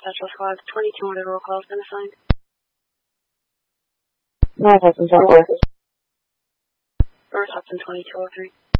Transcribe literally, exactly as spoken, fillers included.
Central Squad, twenty-two hundred roll call has been assigned. North Hudson, Southwest. North Hudson, twenty-two oh three.